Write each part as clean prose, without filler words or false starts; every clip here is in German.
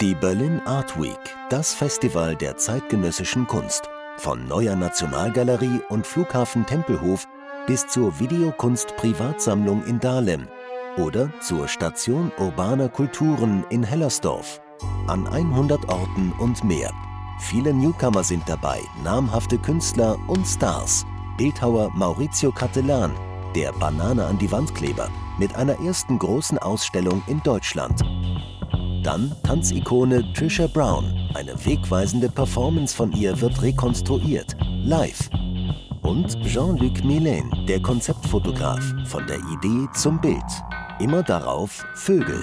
Die Berlin Art Week, das Festival der zeitgenössischen Kunst. Von Neuer Nationalgalerie und Flughafen Tempelhof bis zur Videokunst-Privatsammlung in Dahlem oder zur Station urbaner Kulturen in Hellersdorf. An 100 Orten und mehr. Viele Newcomer sind dabei, namhafte Künstler und Stars. Bildhauer Maurizio Cattelan, der Banane an die Wandkleber, mit einer ersten großen Ausstellung in Deutschland. Dann Tanzikone Trisha Brown. Eine wegweisende Performance von ihr wird rekonstruiert, live. Und Jean-Luc Millen, der Konzeptfotograf, von der Idee zum Bild. Immer darauf Vögel.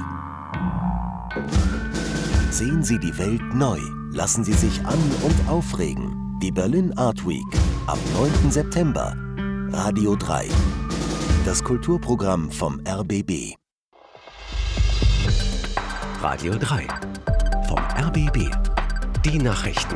Sehen Sie die Welt neu. Lassen Sie sich an- und aufregen. Die Berlin Art Week. Am 9. September. Radio 3. Das Kulturprogramm vom RBB. Radio 3. Vom RBB. Die Nachrichten.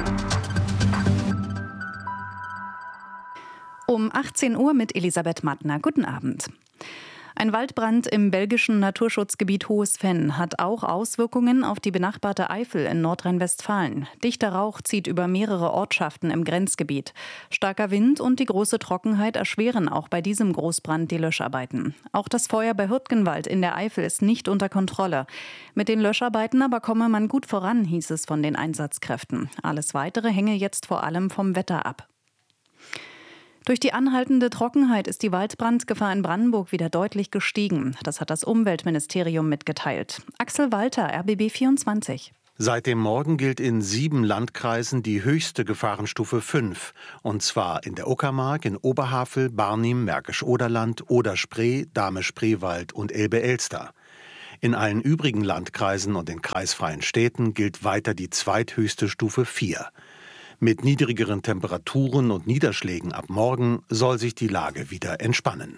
Um 18 Uhr mit Elisabeth Mattner. Guten Abend. Ein Waldbrand im belgischen Naturschutzgebiet Hohes Venn hat auch Auswirkungen auf die benachbarte Eifel in Nordrhein-Westfalen. Dichter Rauch zieht über mehrere Ortschaften im Grenzgebiet. Starker Wind und die große Trockenheit erschweren auch bei diesem Großbrand die Löscharbeiten. Auch das Feuer bei Hürtgenwald in der Eifel ist nicht unter Kontrolle. Mit den Löscharbeiten aber komme man gut voran, hieß es von den Einsatzkräften. Alles Weitere hänge jetzt vor allem vom Wetter ab. Durch die anhaltende Trockenheit ist die Waldbrandgefahr in Brandenburg wieder deutlich gestiegen. Das hat das Umweltministerium mitgeteilt. Axel Walter, RBB 24. Seit dem Morgen gilt in 7 Landkreisen die höchste Gefahrenstufe 5. Und zwar in der Uckermark, in Oberhavel, Barnim, Märkisch-Oderland, Oder-Spree, Dahme-Spreewald und Elbe-Elster. In allen übrigen Landkreisen und den kreisfreien Städten gilt weiter die zweithöchste Stufe 4. Mit niedrigeren Temperaturen und Niederschlägen ab morgen soll sich die Lage wieder entspannen.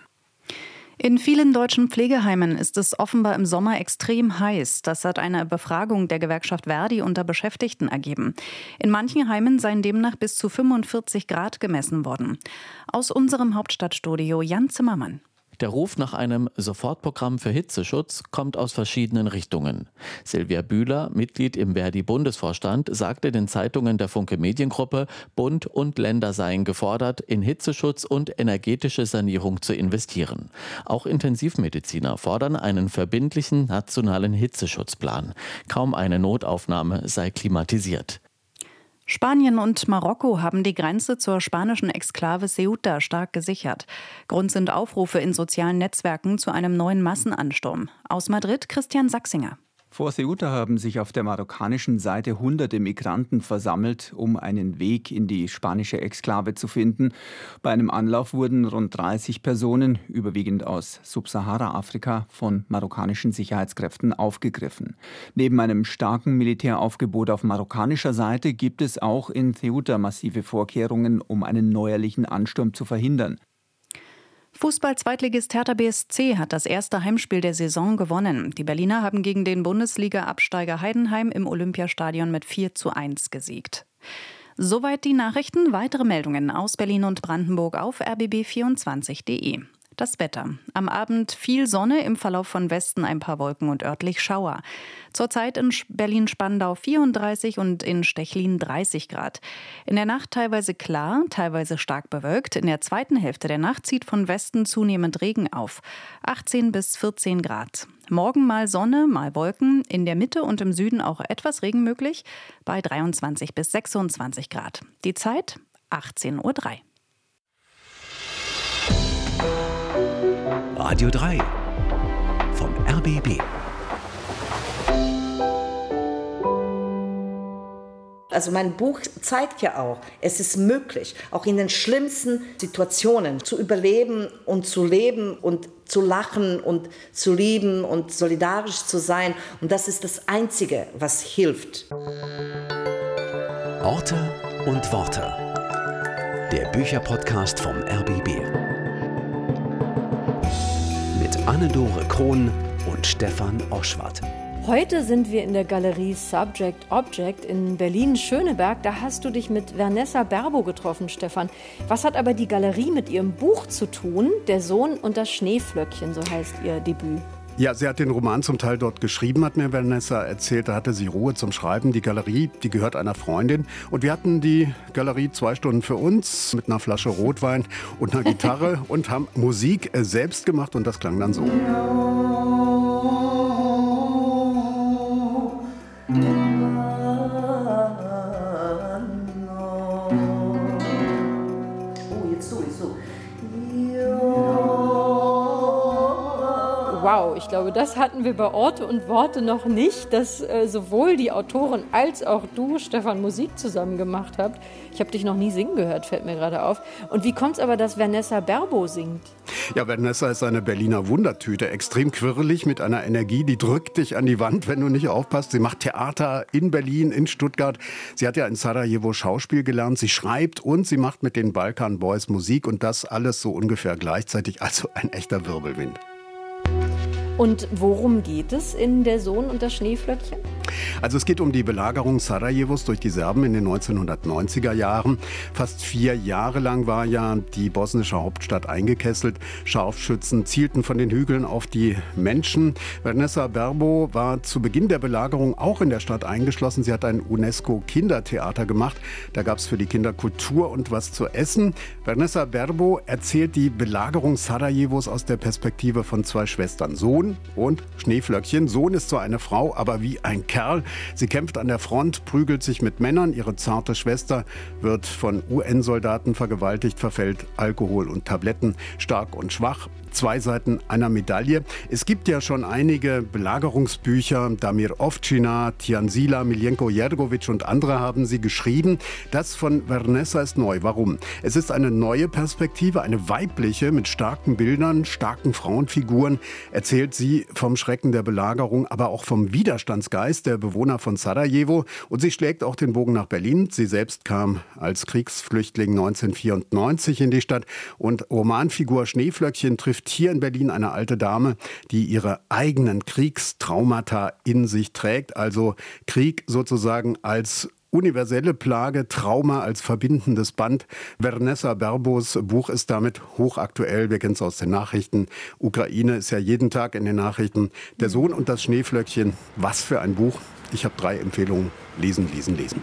In vielen deutschen Pflegeheimen ist es offenbar im Sommer extrem heiß. Das hat eine Befragung der Gewerkschaft Verdi unter Beschäftigten ergeben. In manchen Heimen seien demnach bis zu 45 Grad gemessen worden. Aus unserem Hauptstadtstudio Jan Zimmermann. Der Ruf nach einem Sofortprogramm für Hitzeschutz kommt aus verschiedenen Richtungen. Silvia Bühler, Mitglied im Verdi-Bundesvorstand, sagte den Zeitungen der Funke Mediengruppe, Bund und Länder seien gefordert, in Hitzeschutz und energetische Sanierung zu investieren. Auch Intensivmediziner fordern einen verbindlichen nationalen Hitzeschutzplan. Kaum eine Notaufnahme sei klimatisiert. Spanien und Marokko haben die Grenze zur spanischen Exklave Ceuta stark gesichert. Grund sind Aufrufe in sozialen Netzwerken zu einem neuen Massenansturm. Aus Madrid Christian Sachsinger. Vor Ceuta haben sich auf der marokkanischen Seite hunderte Migranten versammelt, um einen Weg in die spanische Exklave zu finden. Bei einem Anlauf wurden rund 30 Personen, überwiegend aus Subsahara-Afrika, von marokkanischen Sicherheitskräften aufgegriffen. Neben einem starken Militäraufgebot auf marokkanischer Seite gibt es auch in Ceuta massive Vorkehrungen, um einen neuerlichen Ansturm zu verhindern. Fußball-Zweitligist Hertha BSC hat das erste Heimspiel der Saison gewonnen. Die Berliner haben gegen den Bundesliga-Absteiger Heidenheim im Olympiastadion mit 4:1 gesiegt. Soweit die Nachrichten. Weitere Meldungen aus Berlin und Brandenburg auf rbb24.de. Das Wetter. Am Abend viel Sonne, im Verlauf von Westen ein paar Wolken und örtlich Schauer. Zurzeit in Berlin-Spandau 34 und in Stechlin 30 Grad. In der Nacht teilweise klar, teilweise stark bewölkt. In der zweiten Hälfte der Nacht zieht von Westen zunehmend Regen auf. 18 bis 14 Grad. Morgen mal Sonne, mal Wolken. In der Mitte und im Süden auch etwas Regen möglich. Bei 23 bis 26 Grad. Die Zeit 18:03 Uhr. Radio 3. Vom RBB. Also mein Buch zeigt ja auch, es ist möglich, auch in den schlimmsten Situationen zu überleben und zu leben und zu lachen und zu lieben und solidarisch zu sein. Und das ist das Einzige, was hilft. Orte und Worte. Der Bücherpodcast vom RBB. Mit Anne-Dore Krohn und Stefan Oschwart. Heute sind wir in der Galerie Subject Object in Berlin-Schöneberg. Da hast du dich mit Vanessa Berbo getroffen, Stefan. Was hat aber die Galerie mit ihrem Buch zu tun? Der Sohn und das Schneeflöckchen, so heißt ihr Debüt. Ja, sie hat den Roman zum Teil dort geschrieben, hat mir Vanessa erzählt. Da hatte sie Ruhe zum Schreiben. Die Galerie, die gehört einer Freundin. Und wir hatten die Galerie 2 Stunden für uns mit einer Flasche Rotwein und einer Gitarre und haben Musik selbst gemacht. Und das klang dann so. Wow, ich glaube, das hatten wir bei Orte und Worte noch nicht, dass sowohl die Autorin als auch du, Stefan, Musik zusammen gemacht habt. Ich habe dich noch nie singen gehört, fällt mir gerade auf. Und wie kommt es aber, dass Vanessa Berbo singt? Ja, Vanessa ist eine Berliner Wundertüte, extrem quirlig mit einer Energie, die drückt dich an die Wand, wenn du nicht aufpasst. Sie macht Theater in Berlin, in Stuttgart. Sie hat ja in Sarajevo Schauspiel gelernt. Sie schreibt und sie macht mit den Balkan Boys Musik und das alles so ungefähr gleichzeitig. Also ein echter Wirbelwind. Und worum geht es in Der Sohn und das Schneeflöckchen? Also es geht um die Belagerung Sarajevos durch die Serben in den 1990er Jahren. Fast 4 Jahre lang war ja die bosnische Hauptstadt eingekesselt. Scharfschützen zielten von den Hügeln auf die Menschen. Vanessa Berbo war zu Beginn der Belagerung auch in der Stadt eingeschlossen. Sie hat ein UNESCO-Kindertheater gemacht. Da gab es für die Kinder Kultur und was zu essen. Vanessa Berbo erzählt die Belagerung Sarajevos aus der Perspektive von 2 Schwestern. Sohn und Schneeflöckchen. Sohn ist zwar eine Frau, aber wie ein Kerl. Sie kämpft an der Front, prügelt sich mit Männern. Ihre zarte Schwester wird von UN-Soldaten vergewaltigt, verfällt Alkohol und Tabletten, stark und schwach. 2 Seiten einer Medaille. Es gibt ja schon einige Belagerungsbücher. Damir Ovčina, Tiansila, Miljenko Jergovic und andere haben sie geschrieben. Das von Vanessa ist neu. Warum? Es ist eine neue Perspektive, eine weibliche, mit starken Bildern, starken Frauenfiguren. Erzählt sie vom Schrecken der Belagerung, aber auch vom Widerstandsgeist der Bewohner von Sarajevo. Und sie schlägt auch den Bogen nach Berlin. Sie selbst kam als Kriegsflüchtling 1994 in die Stadt. Und Romanfigur Schneeflöckchen trifft hier in Berlin eine alte Dame, die ihre eigenen Kriegstraumata in sich trägt. Also Krieg sozusagen als universelle Plage, Trauma als verbindendes Band. Vanessa Berbos Buch ist damit hochaktuell. Wir kennen es aus den Nachrichten. Ukraine ist ja jeden Tag in den Nachrichten. Der Sohn und das Schneeflöckchen. Was für ein Buch. Ich habe 3 Empfehlungen. Lesen, lesen, lesen.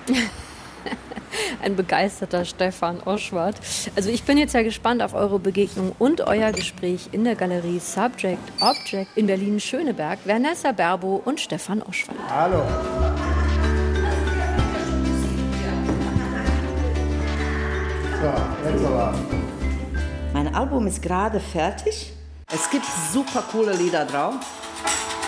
Ein begeisterter Stefan Oschwart. Also ich bin jetzt ja gespannt auf eure Begegnung und euer Gespräch in der Galerie Subject Object in Berlin-Schöneberg. Vanessa Berbo und Stefan Oschwart. Hallo. So, jetzt aber. Mein Album ist gerade fertig. Es gibt super coole Lieder drauf.